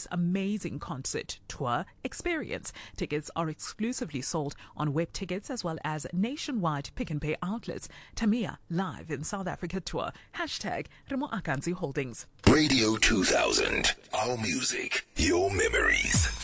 this amazing concert tour experience. Tickets are exclusively sold on web tickets as well as nationwide Pick n Pay outlets. Tamiya live in South Africa tour. Hashtag Remo Akanzi Holdings. Radio 2000. Our music, your memories.